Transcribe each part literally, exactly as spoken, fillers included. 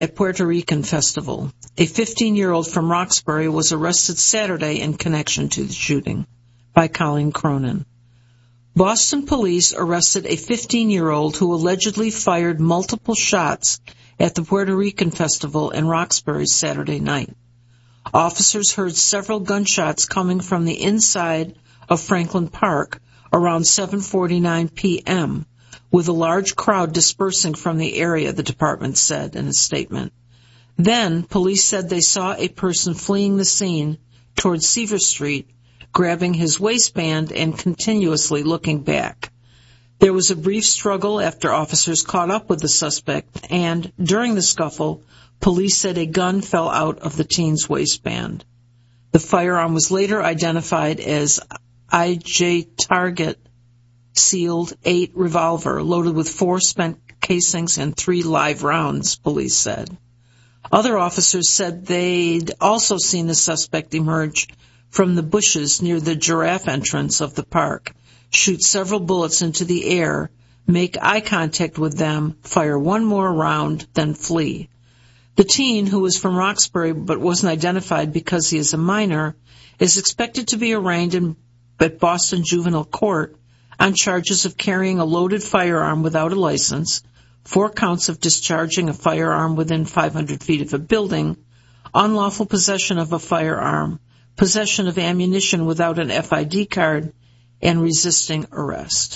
at Puerto Rican Festival. A fifteen-year-old from Roxbury was arrested Saturday in connection to the shooting. By Colleen Cronin. Boston police arrested a fifteen-year-old who allegedly fired multiple shots at the Puerto Rican Festival in Roxbury Saturday night. Officers heard several gunshots coming from the inside of Franklin Park around seven forty-nine p.m., with a large crowd dispersing from the area, the department said in a statement. Then, police said they saw a person fleeing the scene toward Seaver Street, grabbing his waistband and continuously looking back. There was a brief struggle after officers caught up with the suspect, and during the scuffle, police said a gun fell out of the teen's waistband. The firearm was later identified as I J Target sealed eight revolver loaded with four spent casings and three live rounds, police said. Other officers said they'd also seen the suspect emerge from the bushes near the giraffe entrance of the park, shoot several bullets into the air, make eye contact with them, fire one more round, then flee. The teen, who was from Roxbury but wasn't identified because he is a minor, is expected to be arraigned in, at Boston Juvenile Court on charges of carrying a loaded firearm without a license, four counts of discharging a firearm within five hundred feet of a building, unlawful possession of a firearm, possession of ammunition without an F I D card, and resisting arrest.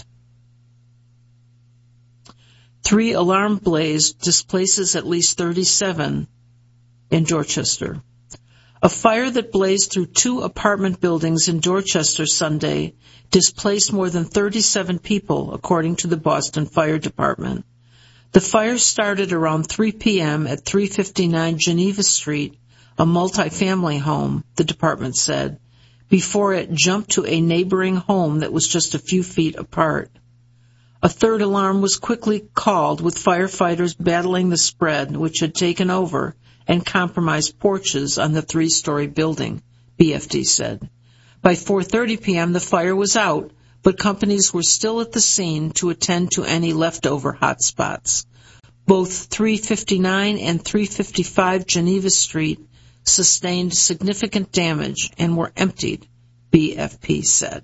Three-alarm blaze displaces at least thirty-seven in Dorchester. A fire that blazed through two apartment buildings in Dorchester Sunday displaced more than thirty-seven people, according to the Boston Fire Department. The fire started around three p.m. at three fifty-nine Geneva Street, a multi-family home, the department said, before it jumped to a neighboring home that was just a few feet apart. A third alarm was quickly called, with firefighters battling the spread, which had taken over and compromised porches on the three-story building, B F D said. By four thirty p.m., the fire was out, but companies were still at the scene to attend to any leftover hot spots. Both three fifty-nine and three fifty-five Geneva Street sustained significant damage and were emptied, B F P said.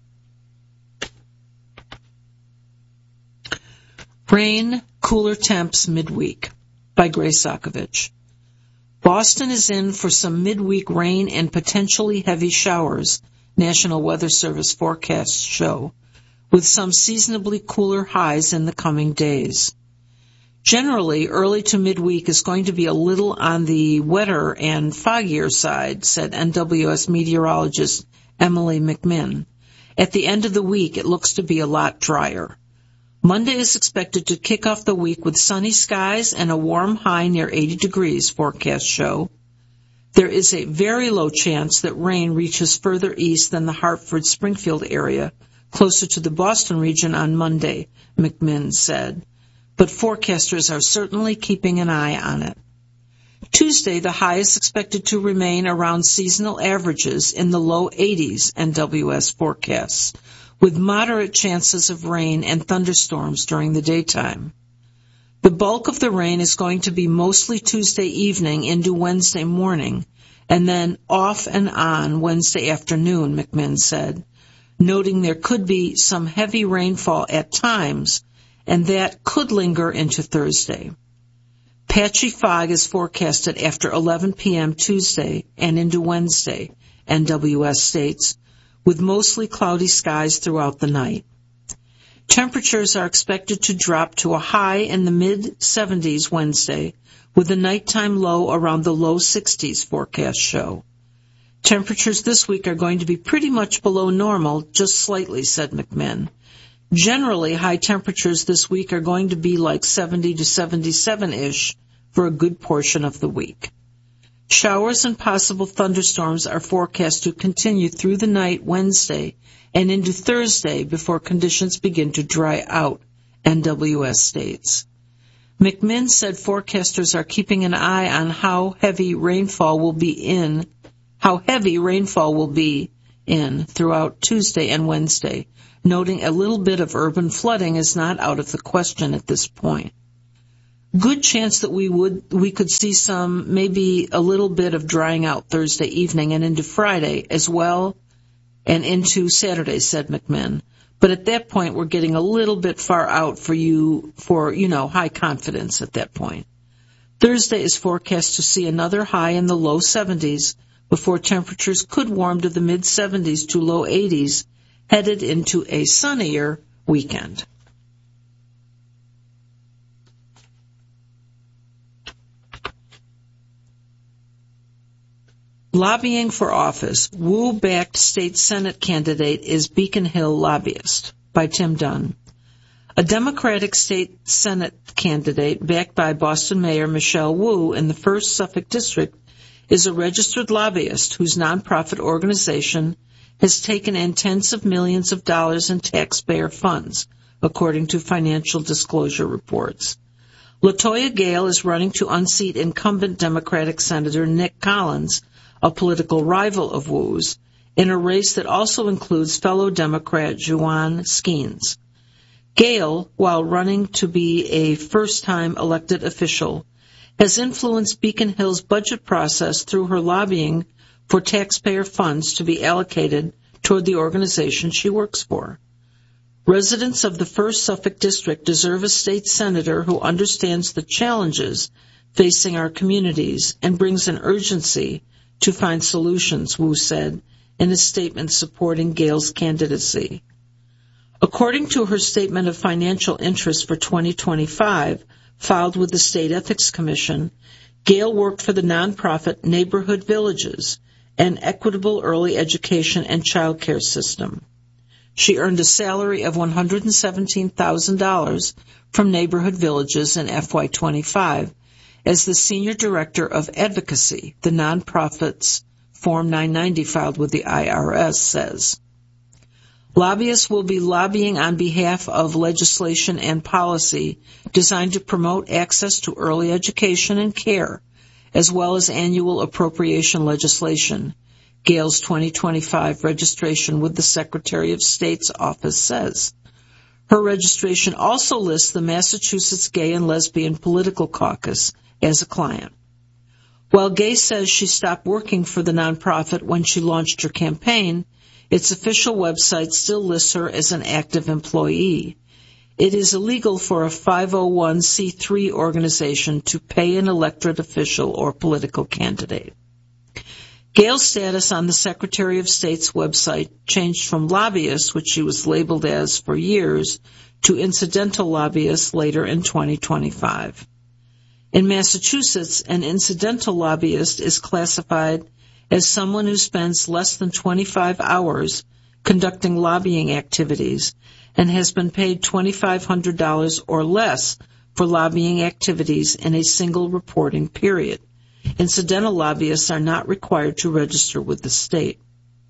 Rain, cooler temps midweek, by Grace Sokovich. Boston is in for some midweek rain and potentially heavy showers, National Weather Service forecasts show, with some seasonably cooler highs in the coming days. Generally, early to midweek is going to be a little on the wetter and foggier side, said N W S meteorologist Emily McMinn. At the end of the week, it looks to be a lot drier. Monday is expected to kick off the week with sunny skies and a warm high near eighty degrees, forecasts show. There is a very low chance that rain reaches further east than the Hartford-Springfield area, closer to the Boston region on Monday, McMinn said. But forecasters are certainly keeping an eye on it. Tuesday, the high is expected to remain around seasonal averages in the low eighties, N W S forecasts, with moderate chances of rain and thunderstorms during the daytime. The bulk of the rain is going to be mostly Tuesday evening into Wednesday morning, and then off and on Wednesday afternoon, McMinn said, noting there could be some heavy rainfall at times, and that could linger into Thursday. Patchy fog is forecasted after eleven p.m. Tuesday and into Wednesday, N W S states, with mostly cloudy skies throughout the night. Temperatures are expected to drop to a high in the mid-seventies Wednesday, with a nighttime low around the low sixties, forecasts show. Temperatures this week are going to be pretty much below normal, just slightly, said McMinn. Generally, high temperatures this week are going to be like seventy to seventy-seven-ish for a good portion of the week. Showers and possible thunderstorms are forecast to continue through the night Wednesday and into Thursday before conditions begin to dry out, N W S states. McMinn said forecasters are keeping an eye on how heavy rainfall will be in, how heavy rainfall will be in throughout Tuesday and Wednesday, noting a little bit of urban flooding is not out of the question at this point. Good chance that we would we could see some, maybe a little bit of drying out Thursday evening and into Friday as well, and into Saturday, said McMinn. But at that point, we're getting a little bit far out for you, for, you know, high confidence at that point. Thursday is forecast to see another high in the low seventies before temperatures could warm to the mid seventies to low eighties, headed into a sunnier weekend. Lobbying for office. Wu-backed state Senate candidate is Beacon Hill lobbyist, by Tim Dunn. A Democratic state Senate candidate backed by Boston Mayor Michelle Wu in the first Suffolk District is a registered lobbyist whose nonprofit organization has taken in tens of millions of dollars in taxpayer funds, according to financial disclosure reports. LaToya Gale is running to unseat incumbent Democratic Senator Nick Collins, a political rival of Wu's, in a race that also includes fellow Democrat Juan Skeens. Gale, while running to be a first-time elected official, has influenced Beacon Hill's budget process through her lobbying for taxpayer funds to be allocated toward the organization she works for. Residents of the first Suffolk District deserve a state senator who understands the challenges facing our communities and brings an urgency to find solutions, Wu said in a statement supporting Gale's candidacy. According to her statement of financial interest for twenty twenty-five, filed with the State Ethics Commission, Gale worked for the nonprofit Neighborhood Villages, an equitable early education and child care system. She earned a salary of one hundred seventeen thousand dollars from Neighborhood Villages in F Y twenty-five as the Senior Director of Advocacy, the nonprofit's Form nine ninety filed with the I R S says. Lobbyists will be lobbying on behalf of legislation and policy designed to promote access to early education and care, as well as annual appropriation legislation, Gale's twenty twenty-five registration with the Secretary of State's office says. Her registration also lists the Massachusetts Gay and Lesbian Political Caucus as a client. While Gay says she stopped working for the nonprofit when she launched her campaign, its official website still lists her as an active employee. It is illegal for a five oh one c three organization to pay an elected official or political candidate. Gale's status on the Secretary of State's website changed from lobbyist, which she was labeled as for years, to incidental lobbyist later in twenty twenty-five. In Massachusetts, an incidental lobbyist is classified as someone who spends less than twenty-five hours conducting lobbying activities and has been paid twenty-five hundred dollars or less for lobbying activities in a single reporting period. Incidental lobbyists are not required to register with the state.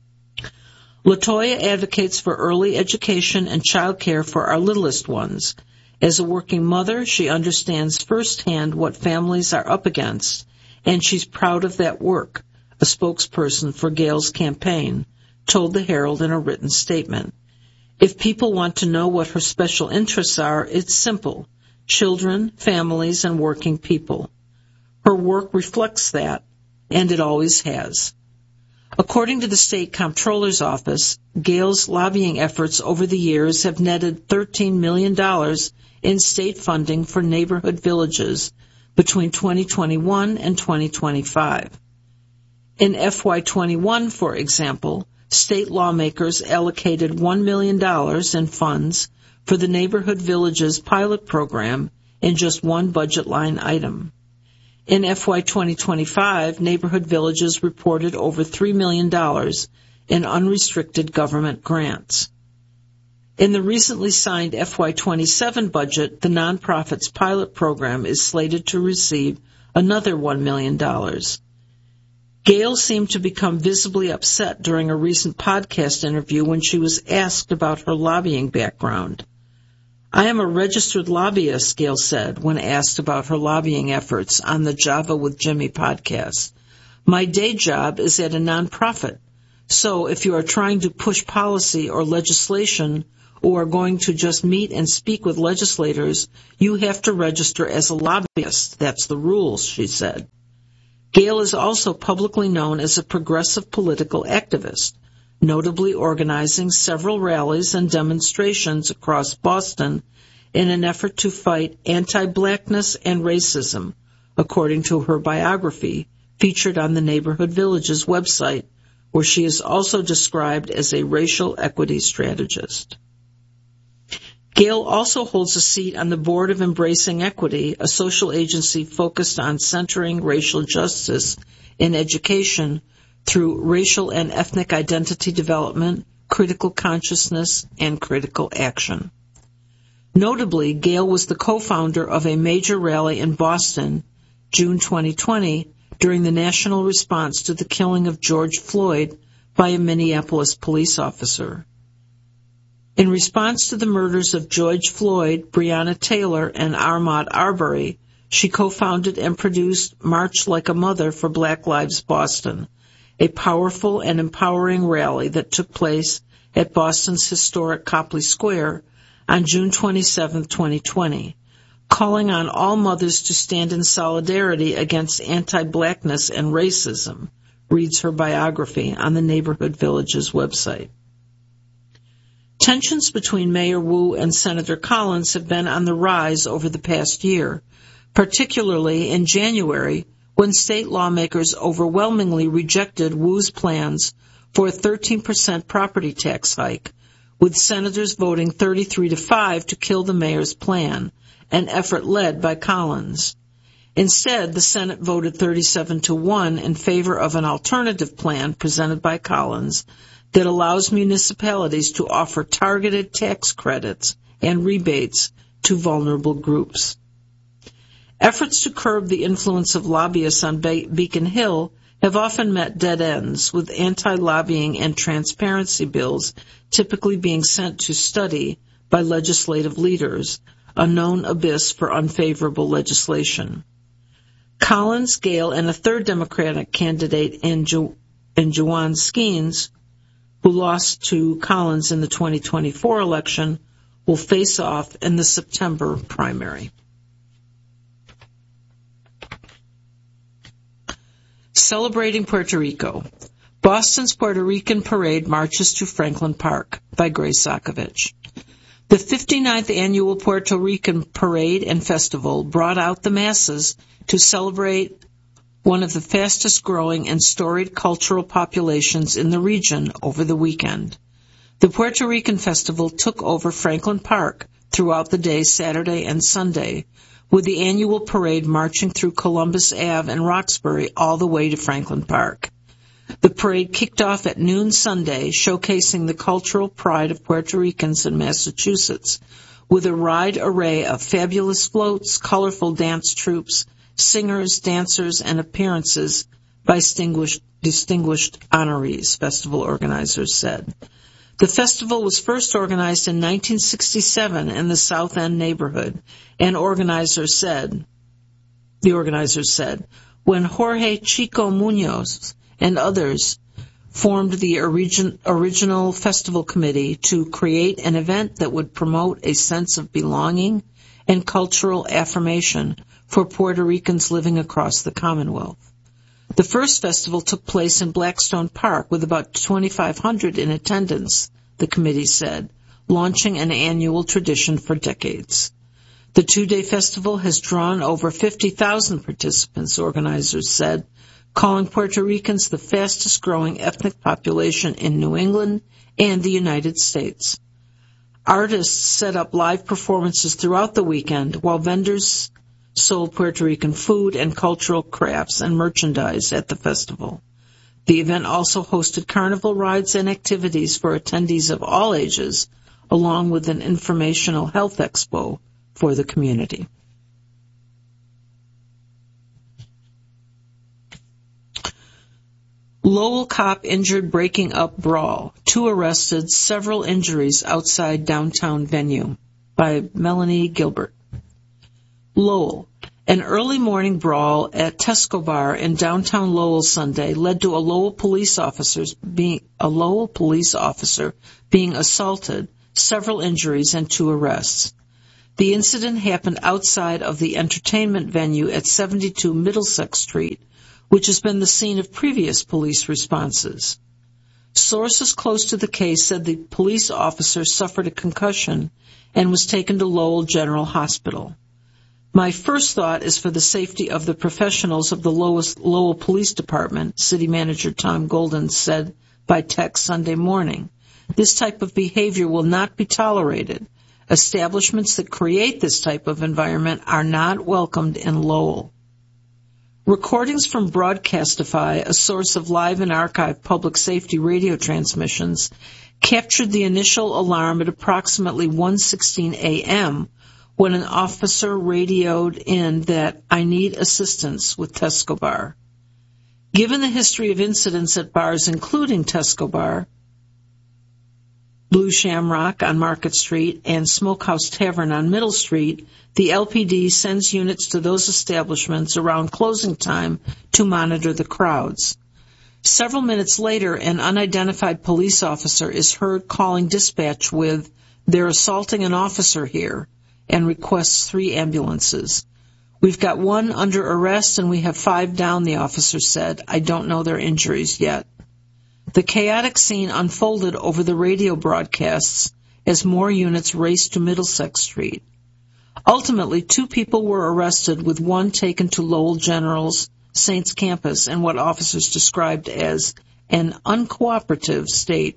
LaToya advocates for early education and child care for our littlest ones. As a working mother, she understands firsthand what families are up against, and she's proud of that work, a spokesperson for Gale's campaign told the Herald in a written statement. If people want to know what her special interests are, it's simple: children, families, and working people. Her work reflects that, and it always has. According to the State Comptroller's Office, Gale's lobbying efforts over the years have netted thirteen million dollars in state funding for neighborhood villages between twenty twenty-one and twenty twenty-five. In F Y twenty-one, for example, state lawmakers allocated one million dollars in funds for the Neighborhood Villages pilot program in just one budget line item. In F Y twenty twenty-five, Neighborhood Villages reported over three million dollars in unrestricted government grants. In the recently signed F Y twenty-seven budget, the nonprofit's pilot program is slated to receive another one million dollars. Gale seemed to become visibly upset during a recent podcast interview when she was asked about her lobbying background. I am a registered lobbyist, Gale said when asked about her lobbying efforts on the Java with Jimmy podcast. My day job is at a nonprofit, so if you are trying to push policy or legislation or going to just meet and speak with legislators, you have to register as a lobbyist. That's the rules, she said. Gale is also publicly known as a progressive political activist, notably organizing several rallies and demonstrations across Boston in an effort to fight anti-blackness and racism, according to her biography, featured on the Neighborhood Village's website, where she is also described as a racial equity strategist. Gale also holds a seat on the board of Embracing Equity, a social agency focused on centering racial justice in education through racial and ethnic identity development, critical consciousness, and critical action. Notably, Gale was the co-founder of a major rally in Boston, June twenty twenty, during the national response to the killing of George Floyd by a Minneapolis police officer. In response to the murders of George Floyd, Breonna Taylor, and Ahmaud Arbery, she co-founded and produced March Like a Mother for Black Lives Boston, a powerful and empowering rally that took place at Boston's historic Copley Square on June twenty-seventh, twenty twenty, calling on all mothers to stand in solidarity against anti-blackness and racism, reads her biography on the Neighborhood Village's website. Tensions between Mayor Wu and Senator Collins have been on the rise over the past year, particularly in January, when state lawmakers overwhelmingly rejected Wu's plans for a thirteen percent property tax hike, with senators voting thirty-three to five to kill the mayor's plan, an effort led by Collins. Instead, the Senate voted thirty-seven to one in favor of an alternative plan presented by Collins that allows municipalities to offer targeted tax credits and rebates to vulnerable groups. Efforts to curb the influence of lobbyists on Be- Beacon Hill have often met dead ends, with anti-lobbying and transparency bills typically being sent to study by legislative leaders, a known abyss for unfavorable legislation. Collins, Gale, and a third Democratic candidate in, jo- in Juwan Skeens, who lost to Collins in the twenty twenty-four election, will face off in the September primary. Celebrating Puerto Rico. Boston's Puerto Rican Parade marches to Franklin Park, by Grace Sokovich. The fifty-ninth Annual Puerto Rican Parade and Festival brought out the masses to celebrate one of the fastest-growing and storied cultural populations in the region over the weekend. The Puerto Rican Festival took over Franklin Park throughout the day Saturday and Sunday, with the annual parade marching through Columbus Avenue and Roxbury all the way to Franklin Park. The parade kicked off at noon Sunday, showcasing the cultural pride of Puerto Ricans in Massachusetts, with a wide array of fabulous floats, colorful dance troupes, singers, dancers, and appearances by distinguished, distinguished honorees, festival organizers said. The festival was first organized in nineteen sixty-seven in the South End neighborhood, and organizers said, the organizers said, when Jorge Chico Munoz and others formed the origin, original festival committee to create an event that would promote a sense of belonging and cultural affirmation for Puerto Ricans living across the Commonwealth. The first festival took place in Blackstone Park with about twenty-five hundred in attendance, the committee said, launching an annual tradition for decades. The two-day festival has drawn over fifty thousand participants, organizers said, calling Puerto Ricans the fastest-growing ethnic population in New England and the United States. Artists set up live performances throughout the weekend, while vendors sold Puerto Rican food and cultural crafts and merchandise at the festival. The event also hosted carnival rides and activities for attendees of all ages, along with an informational health expo for the community. Lowell cop injured breaking up brawl. Two arrested, several injuries outside downtown venue, by Melanie Gilbert. Lowell. An early morning brawl at Tesco Bar in downtown Lowell Sunday led to a Lowell police officer being a Lowell police officer being assaulted, several injuries, and two arrests. The incident happened outside of the entertainment venue at seventy-two Middlesex Street, which has been the scene of previous police responses. Sources close to the case said the police officer suffered a concussion and was taken to Lowell General Hospital. My first thought is for the safety of the professionals of the Lowell Police Department, City Manager Tom Golden said by text Sunday morning. This type of behavior will not be tolerated. Establishments that create this type of environment are not welcomed in Lowell. Recordings from Broadcastify, a source of live and archived public safety radio transmissions, captured the initial alarm at approximately one sixteen a.m. when an officer radioed in that, "I need assistance with Tesco Bar." Given the history of incidents at bars including Tesco Bar, Blue Shamrock on Market Street, and Smokehouse Tavern on Middle Street, the L P D sends units to those establishments around closing time to monitor the crowds. Several minutes later, an unidentified police officer is heard calling dispatch with, "They're assaulting an officer here," and requests three ambulances. "We've got one under arrest and we have five down," the officer said. "I don't know their injuries yet." The chaotic scene unfolded over the radio broadcasts as more units raced to Middlesex Street. Ultimately, two people were arrested, with one taken to Lowell General's Saints campus in what officers described as an uncooperative state.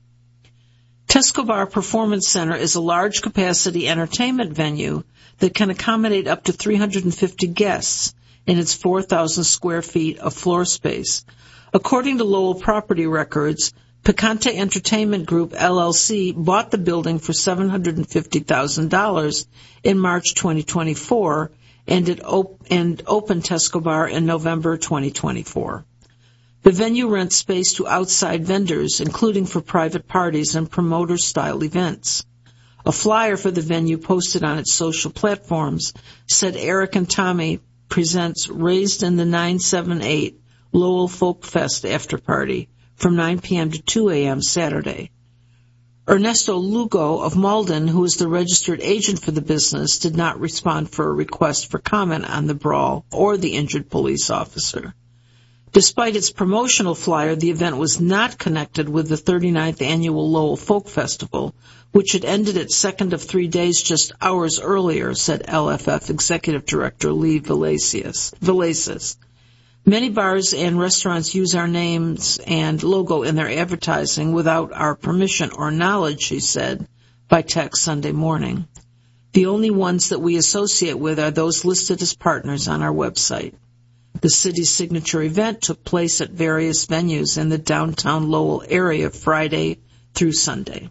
Tesco Bar Performance Center is a large-capacity entertainment venue that can accommodate up to three hundred fifty guests in its four thousand square feet of floor space. According to Lowell property records, Picante Entertainment Group, L L C, bought the building for seven hundred fifty thousand dollars in March twenty twenty-four and, it op- and opened Tesco Bar in November twenty twenty-four. The venue rents space to outside vendors, including for private parties and promoter-style events. A flyer for the venue posted on its social platforms said Eric and Tommy presents Raised in the nine seven eight Lowell Folk Fest after party from nine p.m. to two a.m. Saturday. Ernesto Lugo of Malden, who is the registered agent for the business, did not respond for a request for comment on the brawl or the injured police officer. Despite its promotional flyer, the event was not connected with the thirty-ninth Annual Lowell Folk Festival, which had ended its second of three days just hours earlier, said L F F Executive Director Lee Valasis. Many bars and restaurants use our names and logo in their advertising without our permission or knowledge, she said, by text Sunday morning. The only ones that we associate with are those listed as partners on our website. The city's signature event took place at various venues in the downtown Lowell area Friday through Sunday.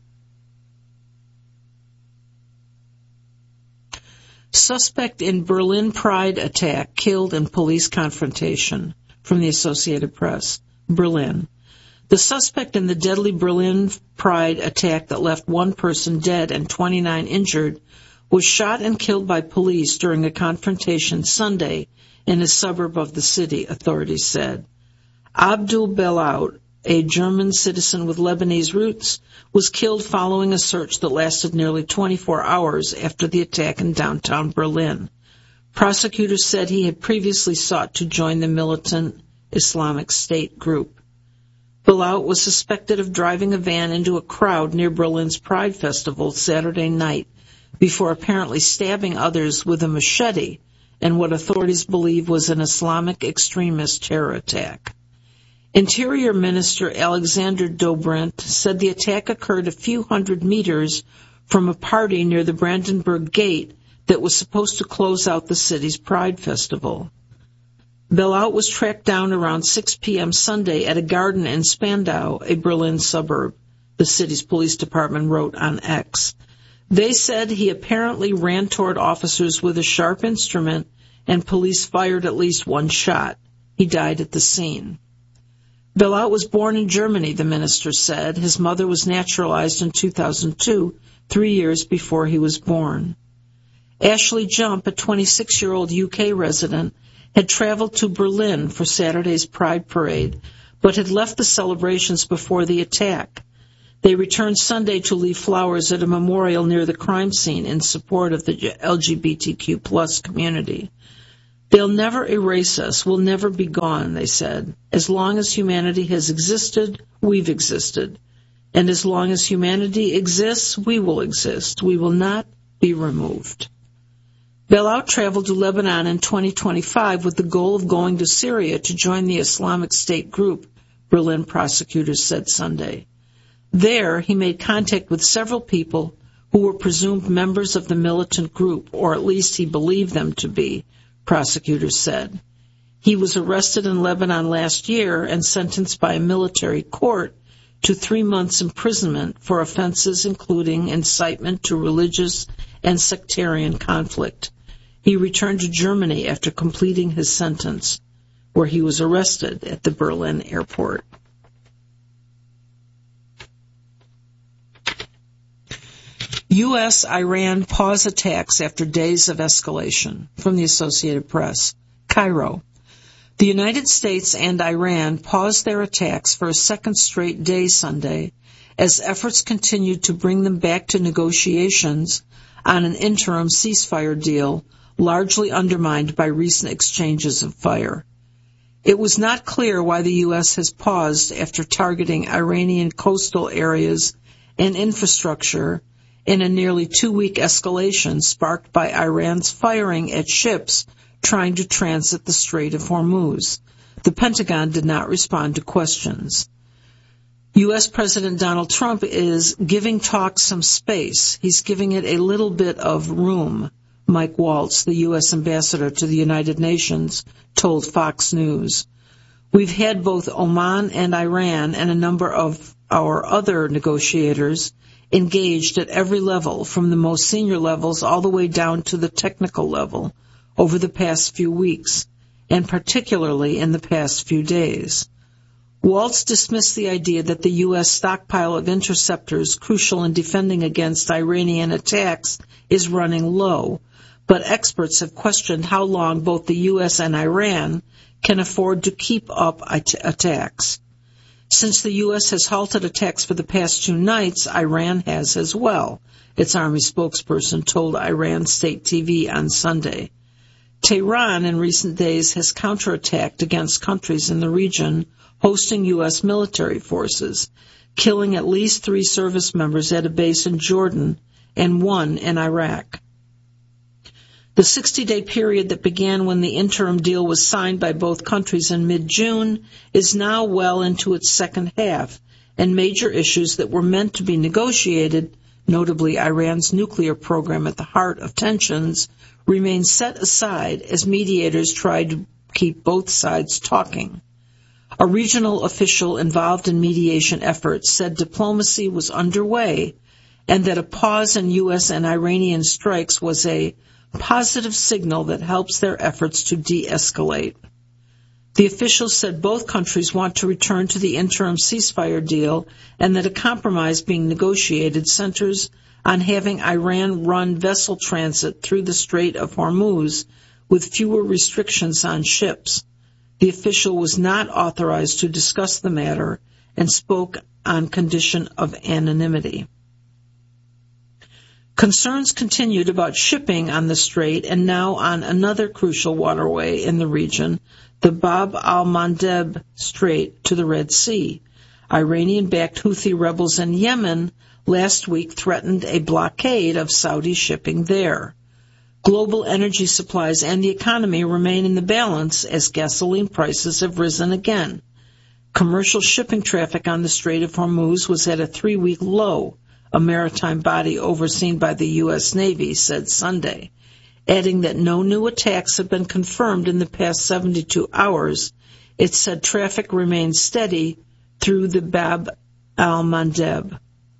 Suspect in Berlin Pride attack killed in police confrontation. From the Associated Press. Berlin. The suspect in the deadly Berlin Pride attack that left one person dead and twenty-nine injured was shot and killed by police during a confrontation Sunday in a suburb of the city, authorities said. Abdul Belaut, a German citizen with Lebanese roots, was killed following a search that lasted nearly twenty-four hours after the attack in downtown Berlin. Prosecutors said he had previously sought to join the militant Islamic State group. Belaut was suspected of driving a van into a crowd near Berlin's Pride Festival Saturday night before apparently stabbing others with a machete in what authorities believe was an Islamic extremist terror attack. Interior Minister Alexander Dobrindt said the attack occurred a few hundred meters from a party near the Brandenburg Gate that was supposed to close out the city's Pride Festival. Belaut was tracked down around six p.m. Sunday at a garden in Spandau, a Berlin suburb, the city's police department wrote on X. They said he apparently ran toward officers with a sharp instrument and police fired at least one shot. He died at the scene. Belaut was born in Germany, the minister said. His mother was naturalized in two thousand two, three years before he was born. Ashley Jump, a twenty-six-year-old U K resident, had traveled to Berlin for Saturday's Pride Parade, but had left the celebrations before the attack. They returned Sunday to leave flowers at a memorial near the crime scene in support of the L G B T Q plus community. They'll never erase us. We'll never be gone, they said. As long as humanity has existed, we've existed. And as long as humanity exists, we will exist. We will not be removed. Belout traveled to Lebanon in twenty twenty-five with the goal of going to Syria to join the Islamic State group, Berlin prosecutors said Sunday. There, he made contact with several people who were presumed members of the militant group, or at least he believed them to be, prosecutors said. He was arrested in Lebanon last year and sentenced by a military court to three months imprisonment for offenses including incitement to religious and sectarian conflict. He returned to Germany after completing his sentence, where he was arrested at the Berlin airport. U S Iran pause attacks after days of escalation. From the Associated Press. Cairo. The United States and Iran paused their attacks for a second straight day Sunday as efforts continued to bring them back to negotiations on an interim ceasefire deal largely undermined by recent exchanges of fire. It was not clear why the U S has paused after targeting Iranian coastal areas and infrastructure in a nearly two-week escalation sparked by Iran's firing at ships trying to transit the Strait of Hormuz. The Pentagon did not respond to questions. U S President Donald Trump is giving talks some space. He's giving it a little bit of room, Mike Waltz, the U S ambassador to the United Nations, told Fox News. We've had both Oman and Iran and a number of our other negotiators engaged at every level, from the most senior levels all the way down to the technical level, over the past few weeks, and particularly in the past few days. Waltz dismissed the idea that the U S stockpile of interceptors crucial in defending against Iranian attacks is running low, but experts have questioned how long both the U S and Iran can afford to keep up attacks. Since the U S has halted attacks for the past two nights, Iran has as well, its army spokesperson told Iran State T V on Sunday. Tehran in recent days has counterattacked against countries in the region hosting U S military forces, killing at least three service members at a base in Jordan and one in Iraq. The sixty-day period that began when the interim deal was signed by both countries in mid-June is now well into its second half, and major issues that were meant to be negotiated, notably Iran's nuclear program at the heart of tensions, remain set aside as mediators try to keep both sides talking. A regional official involved in mediation efforts said diplomacy was underway and that a pause in U S and Iranian strikes was a positive signal that helps their efforts to de-escalate. The officials said both countries want to return to the interim ceasefire deal and that a compromise being negotiated centers on having Iran run vessel transit through the Strait of Hormuz with fewer restrictions on ships. The official was not authorized to discuss the matter and spoke on condition of anonymity. Concerns continued about shipping on the strait and now on another crucial waterway in the region, the Bab al-Mandeb Strait to the Red Sea. Iranian-backed Houthi rebels in Yemen last week threatened a blockade of Saudi shipping there. Global energy supplies and the economy remain in the balance as gasoline prices have risen again. Commercial shipping traffic on the Strait of Hormuz was at a three-week low, a maritime body overseen by the U S Navy said Sunday, adding that no new attacks have been confirmed in the past seventy-two hours. It said traffic remains steady through the Bab al-Mandeb.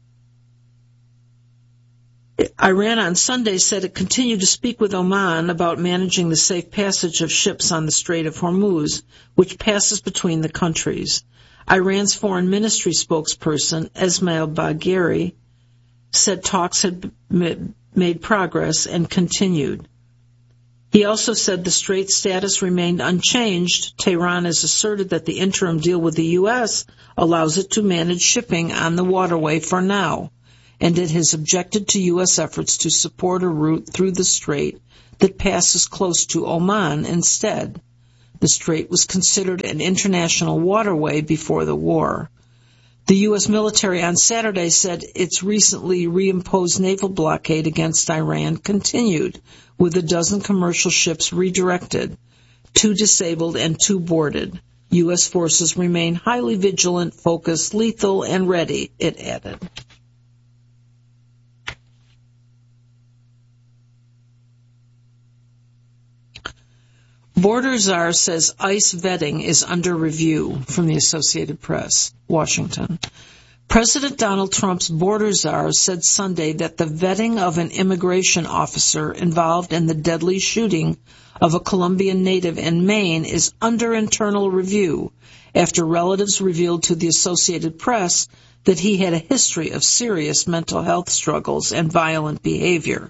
Iran on Sunday said it continued to speak with Oman about managing the safe passage of ships on the Strait of Hormuz, which passes between the countries. Iran's foreign ministry spokesperson, Esmail Bagheri, said talks had made progress and continued. He also said the strait's status remained unchanged. Tehran has asserted that the interim deal with the U S allows it to manage shipping on the waterway for now, and it has objected to U S efforts to support a route through the strait that passes close to Oman instead. The strait was considered an international waterway before the war. The U S military on Saturday said its recently reimposed naval blockade against Iran continued, with a dozen commercial ships redirected, two disabled and two boarded. U S forces remain highly vigilant, focused, lethal, and ready, it added. Border czar says ICE vetting is under review, from the Associated Press, Washington. President Donald Trump's border czar said Sunday that the vetting of an immigration officer involved in the deadly shooting of a Colombian native in Maine is under internal review after relatives revealed to the Associated Press that he had a history of serious mental health struggles and violent behavior.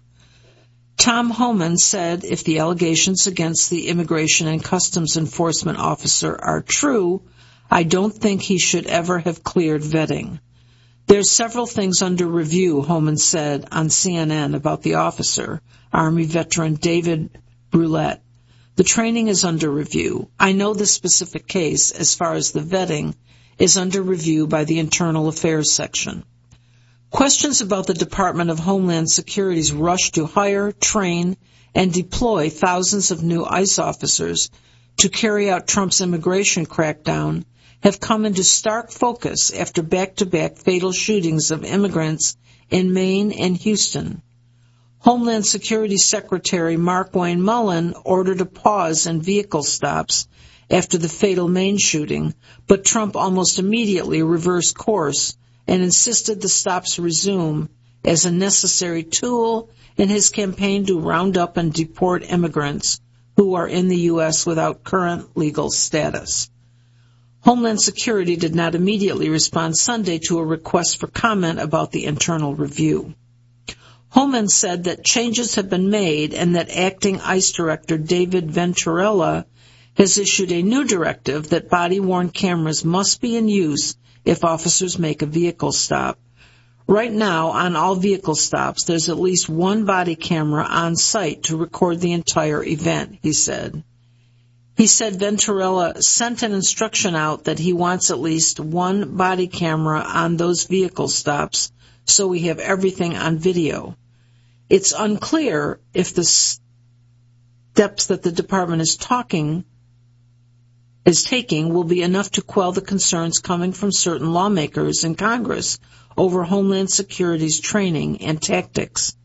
Tom Homan said if the allegations against the Immigration and Customs Enforcement officer are true, I don't think he should ever have cleared vetting. There's several things under review, Homan said on C N N about the officer, Army veteran David Brulette. The training is under review. I know the specific case, as far as the vetting, is under review by the Internal Affairs section. Questions about the Department of Homeland Security's rush to hire, train, and deploy thousands of new ICE officers to carry out Trump's immigration crackdown have come into stark focus after back-to-back fatal shootings of immigrants in Maine and Houston. Homeland Security Secretary Markwayne Mullin ordered a pause in vehicle stops after the fatal Maine shooting, but Trump almost immediately reversed course and insisted the stops resume as a necessary tool in his campaign to round up and deport immigrants who are in the U S without current legal status. Homeland Security did not immediately respond Sunday to a request for comment about the internal review. Homan said that changes have been made and that acting ICE Director David Venturella has issued a new directive that body-worn cameras must be in use if officers make a vehicle stop. Right now, on all vehicle stops, there's at least one body camera on site to record the entire event, he said. He said Venturella sent an instruction out that he wants at least one body camera on those vehicle stops so we have everything on video. It's unclear if the steps that the department is talking is taking will be enough to quell the concerns coming from certain lawmakers in Congress over Homeland Security's training and tactics.